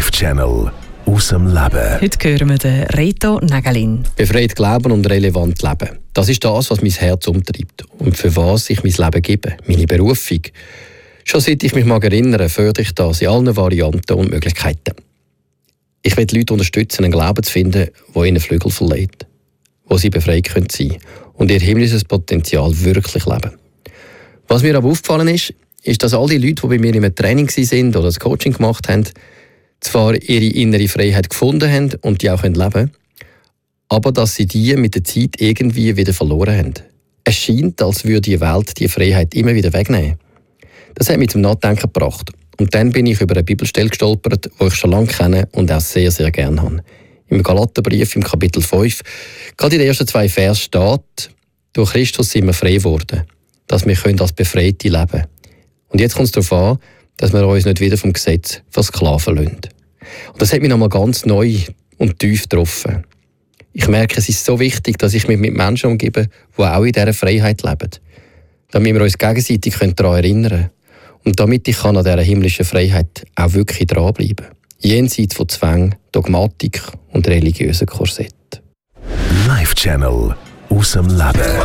Life-Channel aus dem Leben. Heute hören wir den Reto Nägelin. Befreit glauben und relevant leben. Das ist das, was mein Herz umtreibt und für was ich mein Leben gebe, meine Berufung. Schon seit ich mich mag erinnere, fördere ich das in allen Varianten und Möglichkeiten. Ich will die Leute unterstützen, einen Glauben zu finden, der ihnen Flügel verleiht, wo sie befreit sein können und ihr himmlisches Potenzial wirklich leben. Was mir aber aufgefallen ist, dass all die Leute, die bei mir im Training waren oder das Coaching gemacht haben, zwar ihre innere Freiheit gefunden haben und die auch leben können, aber dass sie die mit der Zeit irgendwie wieder verloren haben. Es scheint, als würde die Welt die Freiheit immer wieder wegnehmen. Das hat mich zum Nachdenken gebracht. Und dann bin ich über eine Bibelstelle gestolpert, die ich schon lange kenne und auch sehr, sehr gerne habe. Im Galaterbrief, im Kapitel 5, gerade in den ersten 2 Versen steht, durch Christus sind wir frei geworden, dass wir als Befreite leben können. Und jetzt kommt es darauf an, dass wir uns nicht wieder vom Gesetz versklaven lassen. Und das hat mich nochmal ganz neu und tief getroffen. Ich merke, es ist so wichtig, dass ich mich mit Menschen umgebe, die auch in dieser Freiheit leben. Damit wir uns gegenseitig daran erinnern können. Und damit ich an dieser himmlischen Freiheit auch wirklich dranbleiben kann. Jenseits von Zwang, Dogmatik und religiösen Korsett. Life-Channel aus dem Leben.